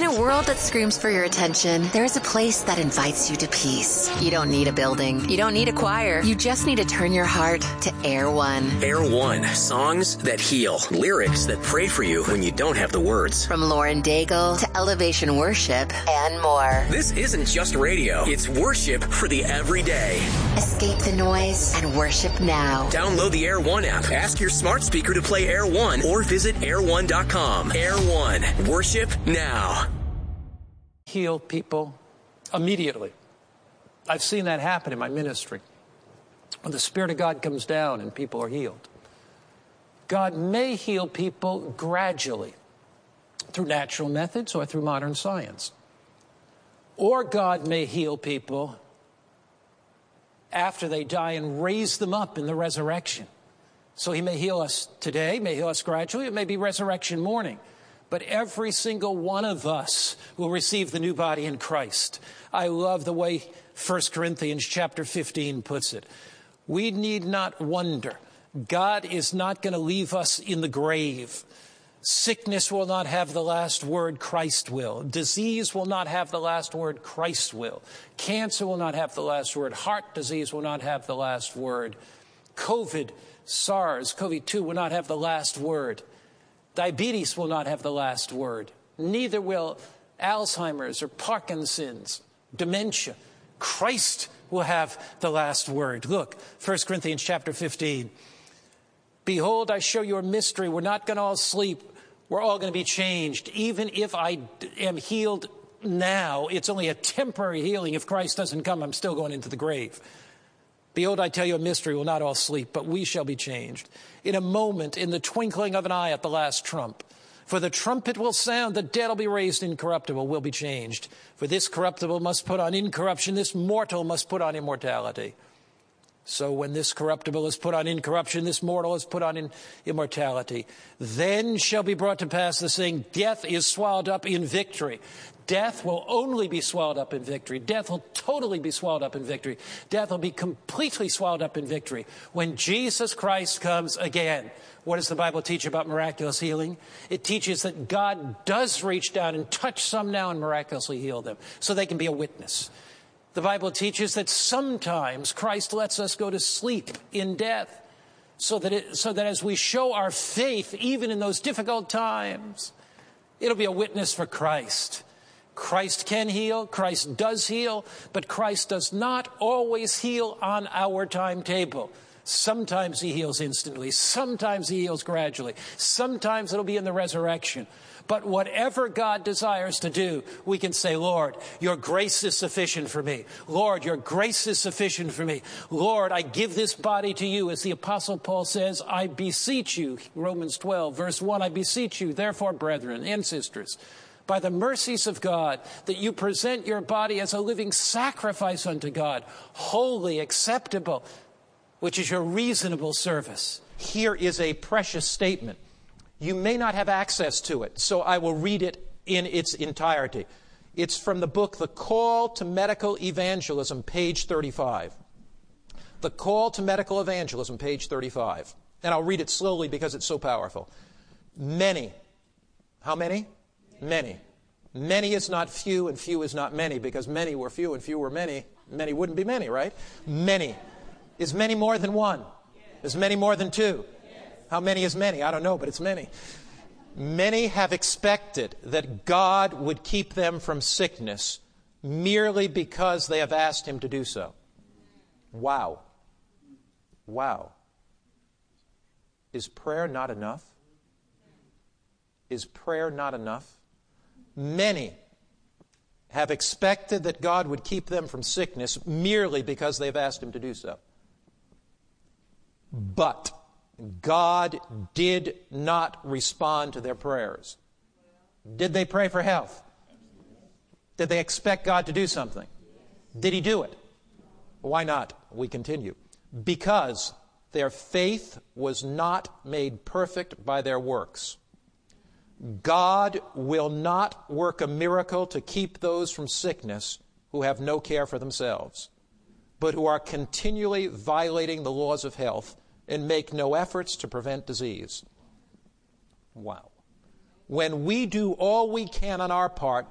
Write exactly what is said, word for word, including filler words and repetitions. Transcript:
a world that screams for your attention, there is a place that invites you to peace. You don't need a building. You don't need a choir. You just need to turn your heart to Air One. Air One. Songs that heal. Lyrics that pray for you when you don't have the words. From Lauren Daigle to Elevation Worship and more. This isn't just radio. It's worship for the everyday. Escape the noise and worship now. Download the Air One app. Ask your smart speaker to play Air One or visit air one dot com. Air One. Worship now. Heal people immediately. I've seen that happen in my ministry. When the Spirit of God comes down and people are healed. God may heal people gradually through natural methods or through modern science. Or God may heal people after they die and raise them up in the resurrection. So he may heal us today, may heal us gradually, it may be resurrection morning. But every single one of us will receive the new body in Christ. I love the way First Corinthians chapter fifteen puts it. We need not wonder. God is not going to leave us in the grave. Sickness will not have the last word, Christ will. Disease will not have the last word, Christ will. Cancer will not have the last word. Heart disease will not have the last word. COVID, SARS, COVID two will not have the last word. Diabetes will not have the last word. Neither will Alzheimer's or Parkinson's, dementia. Christ will have the last word. Look, First Corinthians chapter fifteen. Behold, I show you a mystery. We're not going to all sleep. We're all going to be changed. Even if I am healed now, it's only a temporary healing. If Christ doesn't come, I'm still going into the grave. Behold, I tell you a mystery. We'll not all sleep, but we shall be changed. In a moment, in the twinkling of an eye at the last trump. For the trumpet will sound, the dead will be raised incorruptible, will be changed. For this corruptible must put on incorruption, this mortal must put on immortality. So when this corruptible is put on incorruption, this mortal is put on in immortality. Then shall be brought to pass the saying, death is swallowed up in victory. Death will only be swallowed up in victory. Death will totally be swallowed up in victory. Death will be completely swallowed up in victory when Jesus Christ comes again. What does the Bible teach about miraculous healing? It teaches that God does reach down and touch some now and miraculously heal them so they can be a witness. The Bible teaches that sometimes Christ lets us go to sleep in death so that it, so that as we show our faith, even in those difficult times, it'll be a witness for Christ. Christ can heal, Christ does heal, but Christ does not always heal on our timetable. Sometimes he heals instantly. Sometimes he heals gradually. Sometimes it'll be in the resurrection. But whatever God desires to do, we can say, Lord, your grace is sufficient for me. Lord, your grace is sufficient for me. Lord, I give this body to you. As the Apostle Paul says, I beseech you, Romans twelve, verse one, I beseech you, therefore, brethren and sisters, by the mercies of God, that you present your body as a living sacrifice unto God, holy, acceptable, which is your reasonable service. Here is a precious statement. You may not have access to it, so I will read it in its entirety. It's from the book, The Call to Medical Evangelism, page thirty-five. The Call to Medical Evangelism, page thirty-five. And I'll read it slowly because it's so powerful. Many. How many? Many. Many is not few, and few is not many, because many were few and few were many. Many wouldn't be many, right? Many. Is many more than one? Is many more than two? How many is many? I don't know, but it's many. Many have expected that God would keep them from sickness merely because they have asked him to do so. Wow. Wow. Is prayer not enough? Is prayer not enough? Many have expected that God would keep them from sickness merely because they've asked him to do so. But God did not respond to their prayers. Did they pray for health? Did they expect God to do something? Did he do it? Why not? We continue. Because their faith was not made perfect by their works. God will not work a miracle to keep those from sickness who have no care for themselves, but who are continually violating the laws of health and make no efforts to prevent disease. Wow. When we do all we can on our part